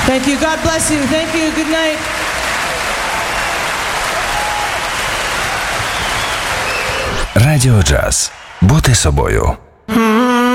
Thank you. God bless you. Thank you. Good night. Радіо Джаз. Бути собою.